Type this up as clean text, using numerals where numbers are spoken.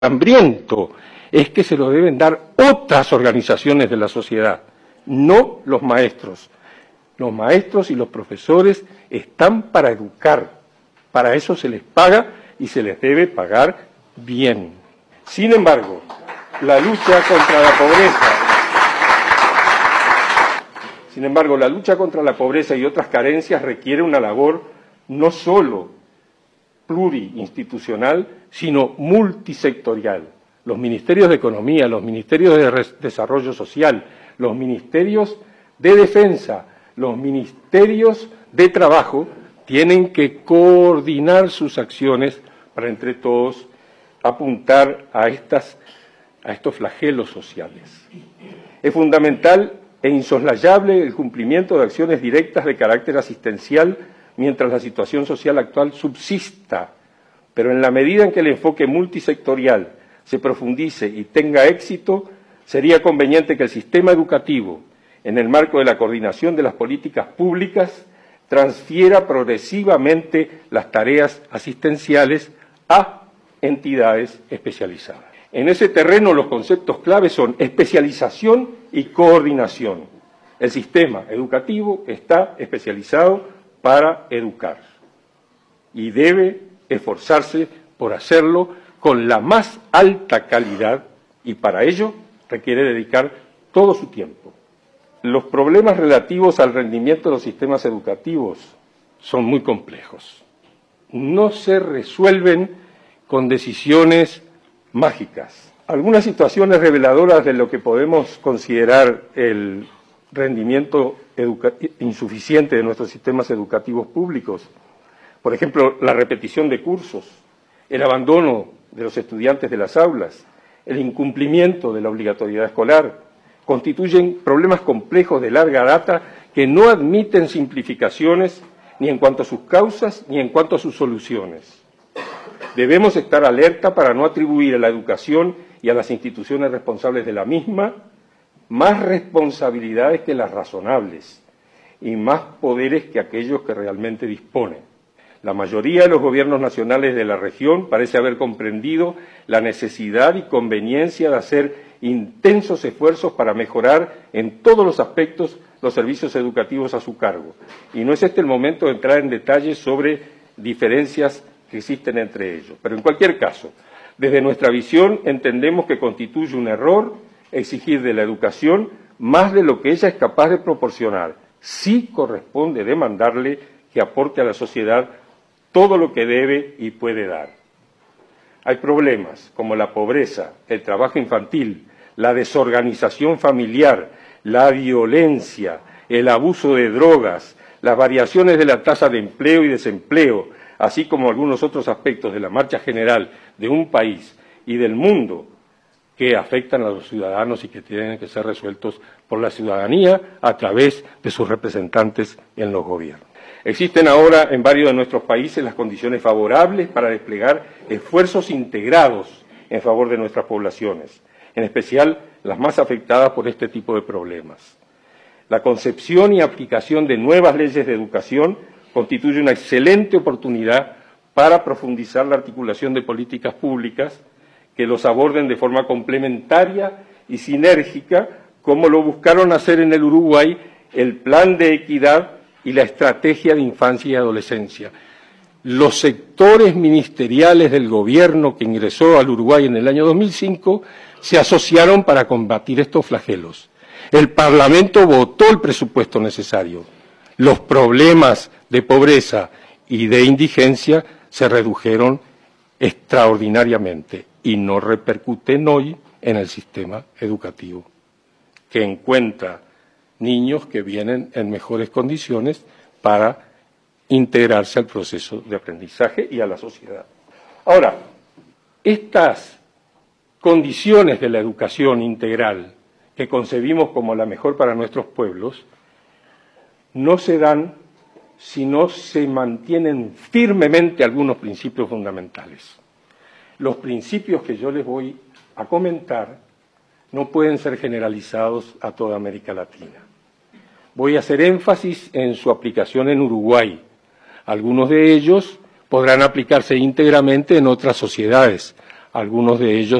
hambriento es que se lo deben dar otras organizaciones de la sociedad, no los maestros. Los maestros y los profesores están para educar, para eso se les paga y se les debe pagar bien. Sin embargo, la lucha contra la pobreza y otras carencias requiere una labor no solo pluriinstitucional, sino multisectorial. Los ministerios de Economía, los ministerios de Desarrollo Social, los ministerios de Defensa, los ministerios de Trabajo tienen que coordinar sus acciones para entre todos apuntar a estos flagelos sociales. Es fundamental e insoslayable el cumplimiento de acciones directas de carácter asistencial mientras la situación social actual subsista, pero en la medida en que el enfoque multisectorial se profundice y tenga éxito, sería conveniente que el sistema educativo, en el marco de la coordinación de las políticas públicas, transfiera progresivamente las tareas asistenciales a entidades especializadas. En ese terreno los conceptos claves son especialización y coordinación. El sistema educativo está especializado para educar y debe esforzarse por hacerlo con la más alta calidad y para ello requiere dedicar todo su tiempo. Los problemas relativos al rendimiento de los sistemas educativos son muy complejos. No se resuelven con decisiones mágicas. Algunas situaciones reveladoras de lo que podemos considerar el rendimiento insuficiente de nuestros sistemas educativos públicos, por ejemplo, la repetición de cursos, el abandono de los estudiantes de las aulas, el incumplimiento de la obligatoriedad escolar, constituyen problemas complejos de larga data que no admiten simplificaciones ni en cuanto a sus causas ni en cuanto a sus soluciones. Debemos estar alerta para no atribuir a la educación y a las instituciones responsables de la misma más responsabilidades que las razonables y más poderes que aquellos que realmente disponen. La mayoría de los gobiernos nacionales de la región parece haber comprendido la necesidad y conveniencia de hacer intensos esfuerzos para mejorar en todos los aspectos los servicios educativos a su cargo. Y no es este el momento de entrar en detalles sobre diferencias que existen entre ellos. Pero en cualquier caso, desde nuestra visión entendemos que constituye un error exigir de la educación más de lo que ella es capaz de proporcionar. Sí corresponde demandarle que aporte a la sociedad todo lo que debe y puede dar. Hay problemas como la pobreza, el trabajo infantil, la desorganización familiar, la violencia, el abuso de drogas, las variaciones de la tasa de empleo y desempleo, así como algunos otros aspectos de la marcha general de un país y del mundo que afectan a los ciudadanos y que tienen que ser resueltos por la ciudadanía a través de sus representantes en los gobiernos. Existen ahora en varios de nuestros países las condiciones favorables para desplegar esfuerzos integrados en favor de nuestras poblaciones, en especial las más afectadas por este tipo de problemas. La concepción y aplicación de nuevas leyes de educación constituye una excelente oportunidad para profundizar la articulación de políticas públicas que los aborden de forma complementaria y sinérgica, como lo buscaron hacer en el Uruguay el Plan de Equidad y la Estrategia de Infancia y Adolescencia. Los sectores ministeriales del gobierno que ingresó al Uruguay en el año 2005 se asociaron para combatir estos flagelos. El Parlamento votó el presupuesto necesario. Los problemas de pobreza y de indigencia se redujeron extraordinariamente y no repercuten hoy en el sistema educativo, que encuentra niños que vienen en mejores condiciones para integrarse al proceso de aprendizaje y a la sociedad. Ahora, estas condiciones de la educación integral que concebimos como la mejor para nuestros pueblos no se dan si no se mantienen firmemente algunos principios fundamentales. Los principios que yo les voy a comentar no pueden ser generalizados a toda América Latina. Voy a hacer énfasis en su aplicación en Uruguay. Algunos de ellos podrán aplicarse íntegramente en otras sociedades. algunos de ellos